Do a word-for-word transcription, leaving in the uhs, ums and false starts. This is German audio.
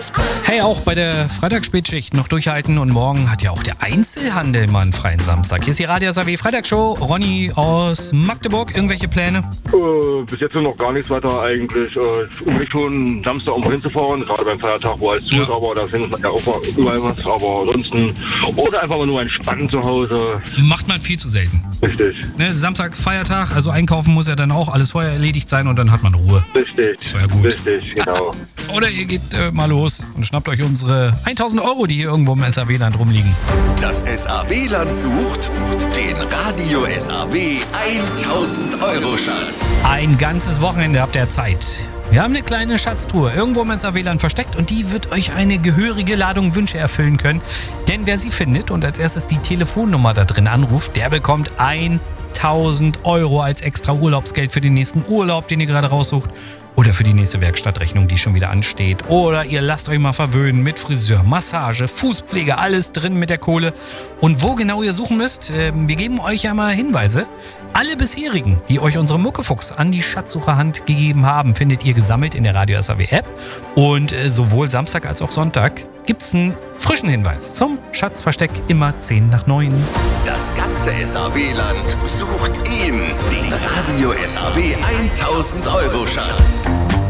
Schatz. Hey, auch bei der Freitagsspätschicht noch durchhalten und morgen hat ja auch der Einzelhandel mal einen freien Samstag. Hier ist die Radio S A W Freitagsshow. Ronny aus Magdeburg, irgendwelche Pläne? Äh, bis jetzt noch gar nichts weiter eigentlich. Äh, um mich schon Samstag irgendwo hinzufahren, gerade beim Feiertag, wo alles zu ist, Ja. aber da findet man ja auch mal überall was. Aber ansonsten, oder einfach mal nur entspannen zu Hause. Macht man viel zu selten. Richtig, Ne, Samstag, Feiertag, also einkaufen muss ja dann auch alles vorher erledigt sein und dann hat man Ruhe. richtig, Ja, gut. richtig, genau. Oder ihr geht äh, mal los und schnappt euch unsere tausend Euro, die hier irgendwo im S A W-Land rumliegen. Das S A W-Land sucht den Radio S A W tausend Euro Schatz. Ein ganzes Wochenende habt ihr Zeit. Wir haben eine kleine Schatztruhe irgendwo im S A W-Land versteckt und die wird euch eine gehörige Ladung Wünsche erfüllen können. Denn wer sie findet und als erstes die Telefonnummer da drin anruft, der bekommt tausend Euro als extra Urlaubsgeld für den nächsten Urlaub, den ihr gerade raussucht. Oder für die nächste Werkstattrechnung, die schon wieder ansteht. Oder ihr lasst euch mal verwöhnen mit Friseur, Massage, Fußpflege, alles drin mit der Kohle. Und wo genau ihr suchen müsst, äh, wir geben euch ja mal Hinweise. Alle bisherigen, die euch unsere Muckefuchs an die Schatzsucherhand gegeben haben, findet ihr gesammelt in der Radio S A W App. Und äh, sowohl Samstag als auch Sonntag gibt's einen frischen Hinweis zum Schatzversteck immer zehn nach neun. Das ganze S A W-Land sucht ihn, den Radio S A W tausend Euro Schatz.